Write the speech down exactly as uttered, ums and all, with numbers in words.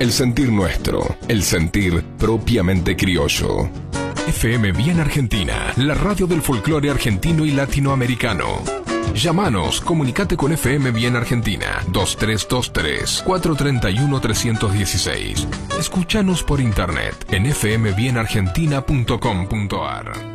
el sentir nuestro, el sentir propiamente criollo. F M Bien Argentina, la radio del folclore argentino y latinoamericano. Llámanos, comunicate con F M Bien Argentina, dos tres dos tres, cuatro tres uno, tres uno seis. Escúchanos por internet en f m bien argentina punto com punto a r.